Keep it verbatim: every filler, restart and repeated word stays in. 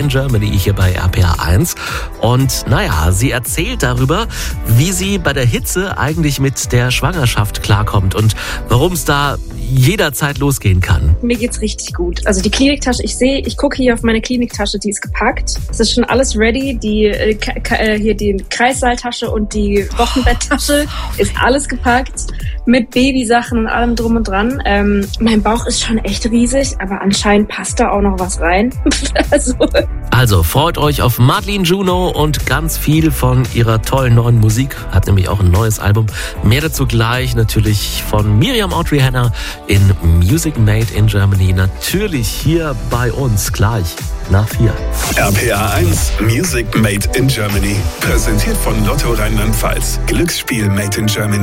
in Germany hier bei R P R eins. Und naja, sie erzählt darüber, wie sie bei der Hitze eigentlich mit der Schwangerschaft klarkommt und warum es da jederzeit losgehen kann. Mir geht's richtig gut. Also die Kliniktasche, ich sehe, ich gucke hier auf meine Kliniktasche, die ist gepackt. Es ist schon alles ready. Die äh, k- äh, hier die Kreissaaltasche und die Wochenbetttasche ist alles gepackt mit Babysachen und allem drum und dran. Ähm, mein Bauch ist schon echt riesig, aber anscheinend passt da auch noch was rein. also. also freut euch auf Madeleine Juno und ganz viel von ihrer tollen neuen Musik. Hat nämlich auch ein neues Album. Mehr dazu gleich natürlich von Miriam Audrey Hannah in Music Made in Germany. Natürlich hier bei uns gleich nach vier. R P R eins Music Made in Germany. Präsentiert von Lotto Rheinland-Pfalz. Glücksspiel Made in Germany.